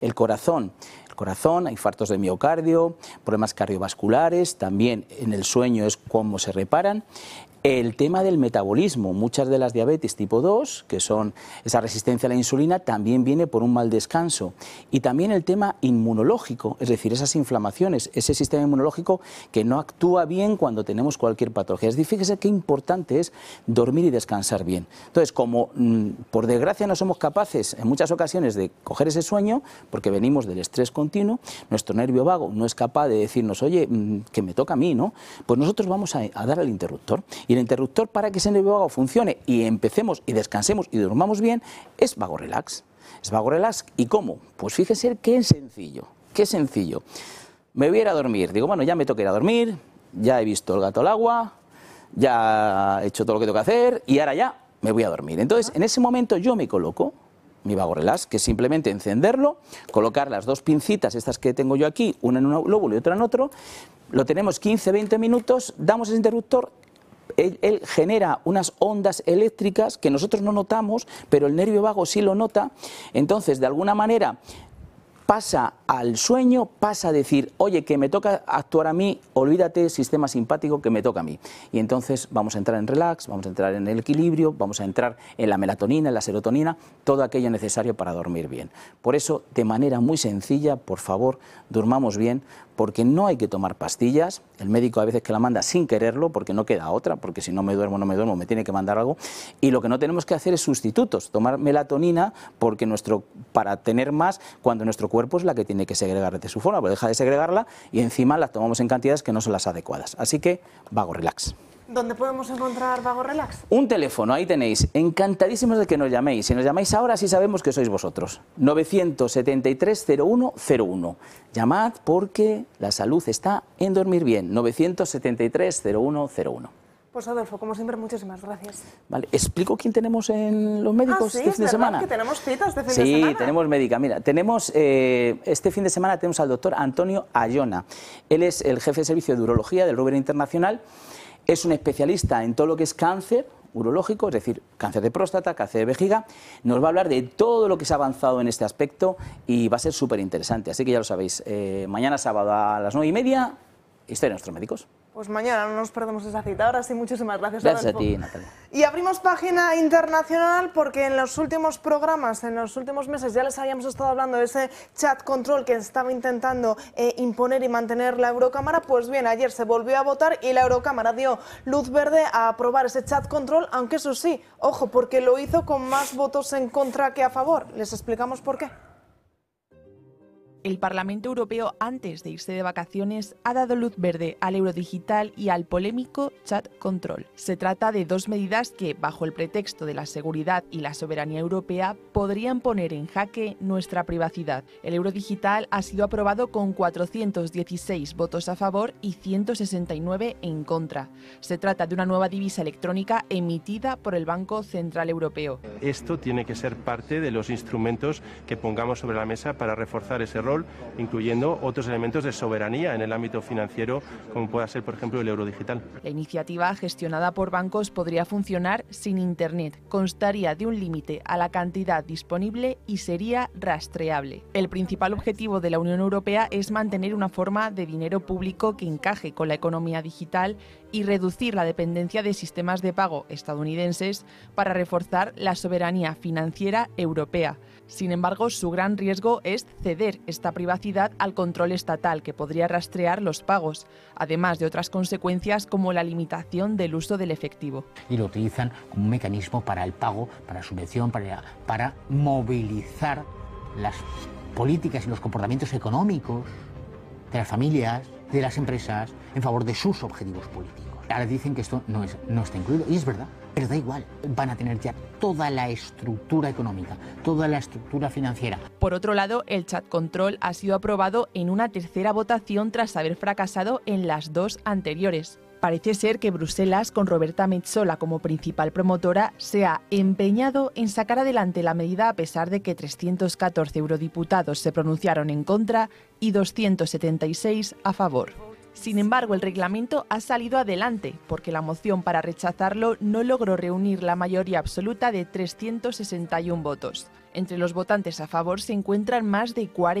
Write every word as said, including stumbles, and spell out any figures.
El corazón. El corazón, infartos de miocardio, problemas cardiovasculares, también en el sueño es cómo se reparan. El tema del metabolismo, muchas de las diabetes tipo dos, que son esa resistencia a la insulina, también viene por un mal descanso. Y también el tema inmunológico, es decir, esas inflamaciones, ese sistema inmunológico que no actúa bien cuando tenemos cualquier patología. Es decir, fíjese qué importante es dormir y descansar bien. Entonces, como mmm, por desgracia no somos capaces en muchas ocasiones de coger ese sueño, porque venimos del estrés continuo, nuestro nervio vago no es capaz de decirnos, oye, mmm, que me toca a mí, ¿no? Pues nosotros vamos a, a dar al interruptor. Y el interruptor para que ese nervio vago funcione y empecemos y descansemos y durmamos bien es Vago Relax. Es Vago Relax. ¿Y cómo? Pues fíjese qué sencillo, qué sencillo. Me voy a ir a dormir. Digo, bueno, ya me toca ir a dormir, ya he visto el gato al agua, ya he hecho todo lo que tengo que hacer y ahora ya me voy a dormir. Entonces, en ese momento yo me coloco mi Vago Relax, que es simplemente encenderlo, colocar las dos pincitas, estas que tengo yo aquí, una en un lóbulo y otra en otro, lo tenemos quince a veinte minutos, damos ese interruptor. Él, él genera unas ondas eléctricas que nosotros no notamos, pero el nervio vago sí lo nota. Entonces, de alguna manera, pasa al sueño, pasa a decir, oye, que me toca actuar a mí, olvídate, sistema simpático, que me toca a mí. Y entonces vamos a entrar en relax, vamos a entrar en el equilibrio, vamos a entrar en la melatonina, en la serotonina, todo aquello necesario para dormir bien. Por eso, de manera muy sencilla, por favor, durmamos bien, porque no hay que tomar pastillas. El médico a veces que la manda sin quererlo, porque no queda otra, porque si no me duermo, no me duermo, me tiene que mandar algo. Y lo que no tenemos que hacer es sustitutos, tomar melatonina, porque nuestro, para tener más, cuando nuestro cuerpo es la que tiene que segregar de su forma, pero deja de segregarla y encima las tomamos en cantidades que no son las adecuadas. Así que, Vago Relax. ¿Dónde podemos encontrar Vago Relax? Un teléfono, ahí tenéis. Encantadísimos de que nos llaméis. Si nos llamáis ahora, sí sabemos que sois vosotros. novecientos setenta y tres cero uno cero uno. Llamad porque la salud está en dormir bien. novecientos setenta y tres cero uno cero uno. Pues Adolfo, como siempre, muchísimas gracias. Vale, ¿explico quién tenemos en los médicos ah, sí, este fin de semana? que tenemos citas este fin sí, de semana. Sí, tenemos médica. Mira, tenemos eh, este fin de semana tenemos al doctor Antonio Ayona. Él es el jefe de servicio de urología del Ruber Internacional. Es un especialista en todo lo que es cáncer urológico, es decir, cáncer de próstata, cáncer de vejiga. Nos va a hablar de todo lo que se ha avanzado en este aspecto y va a ser súper interesante. Así que ya lo sabéis, eh, mañana sábado a las nueve y media, Historia de nuestros médicos. Pues mañana no nos perdemos esa cita. Ahora sí, muchísimas gracias. Gracias Adolfo. a ti, Natalia. Y abrimos página internacional porque en los últimos programas, en los últimos meses, ya les habíamos estado hablando de ese chat control que estaba intentando eh, imponer y mantener la Eurocámara. Pues bien, ayer se volvió a votar y la Eurocámara dio luz verde a aprobar ese chat control, aunque eso sí, ojo, porque lo hizo con más votos en contra que a favor. Les explicamos por qué. El Parlamento Europeo, antes de irse de vacaciones, ha dado luz verde al eurodigital y al polémico chat control. Se trata de dos medidas que, bajo el pretexto de la seguridad y la soberanía europea, podrían poner en jaque nuestra privacidad. El eurodigital ha sido aprobado con cuatrocientos dieciséis votos a favor y ciento sesenta y nueve en contra. Se trata de una nueva divisa electrónica emitida por el Banco Central Europeo. Esto tiene que ser parte de los instrumentos que pongamos sobre la mesa para reforzar ese rol, incluyendo otros elementos de soberanía en el ámbito financiero, como pueda ser, por ejemplo, el eurodigital. La iniciativa, gestionada por bancos, podría funcionar sin Internet, constaría de un límite a la cantidad disponible y sería rastreable. El principal objetivo de la Unión Europea es mantener una forma de dinero público que encaje con la economía digital y reducir la dependencia de sistemas de pago estadounidenses para reforzar la soberanía financiera europea. Sin embargo, su gran riesgo es ceder esta privacidad al control estatal, que podría rastrear los pagos, además de otras consecuencias como la limitación del uso del efectivo. Y lo utilizan como un mecanismo para el pago, para subvención, para, para movilizar las políticas y los comportamientos económicos de las familias, de las empresas, en favor de sus objetivos políticos. Ahora dicen que esto no, es, no está incluido, y es verdad, pero da igual. Van a tener ya toda la estructura económica, toda la estructura financiera. Por otro lado, el chat control ha sido aprobado en una tercera votación tras haber fracasado en las dos anteriores. Parece ser que Bruselas, con Roberta Metsola como principal promotora, se ha empeñado en sacar adelante la medida a pesar de que trescientos catorce eurodiputados se pronunciaron en contra y doscientos setenta y seis a favor. Sin embargo, el reglamento ha salido adelante, porque la moción para rechazarlo no logró reunir la mayoría absoluta de trescientos sesenta y uno votos. Entre los votantes a favor se encuentran más de cuarenta